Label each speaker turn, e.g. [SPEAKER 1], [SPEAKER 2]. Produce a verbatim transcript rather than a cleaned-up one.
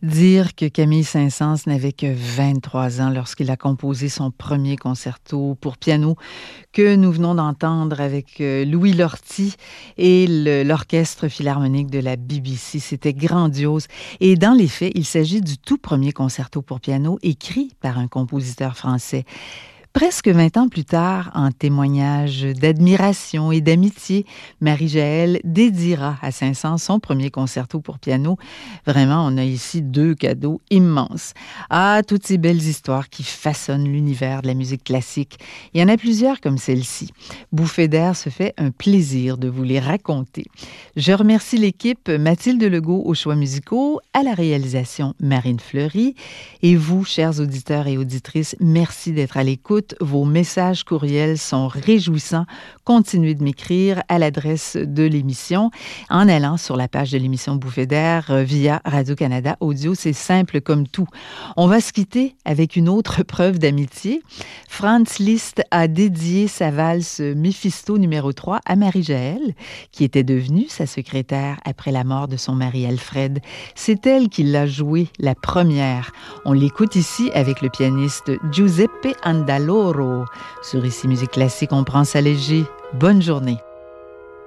[SPEAKER 1] Dire que Camille Saint-Saëns n'avait que vingt-trois ans lorsqu'il a composé son premier concerto pour piano que nous venons d'entendre avec euh, Louis Lortie et le- l'Orchestre philharmonique de la B B C. C'était grandiose. Et dans les faits, il s'agit du tout premier concerto pour piano écrit par un compositeur français. Presque vingt ans plus tard, en témoignage d'admiration et d'amitié, Marie-Jaëlle dédiera à Saint-Saëns son premier concerto pour piano. Vraiment, on a ici deux cadeaux immenses. Ah, toutes ces belles histoires qui façonnent l'univers de la musique classique. Il y en a plusieurs comme celle-ci. Bouffée d'air se fait un plaisir de vous les raconter. Je remercie l'équipe Mathilde Legault aux choix musicaux, à la réalisation Marine Fleury. Et vous, chers auditeurs et auditrices, merci d'être à l'écoute. Vos messages courriels sont réjouissants. Continuez de m'écrire à l'adresse de l'émission en allant sur la page de l'émission Bouffée d'air euh, via Radio-Canada Audio. C'est simple comme tout. On va se quitter avec une autre preuve d'amitié. Franz Liszt a dédié sa valse Méphisto numéro trois à Marie-Jaëlle, qui était devenue sa secrétaire après la mort de son mari Alfred. C'est elle qui l'a jouée la première. On l'écoute ici avec le pianiste Giuseppe Andaloro. Sur Ici Musique Classique, on prend ça léger. Bonne journée.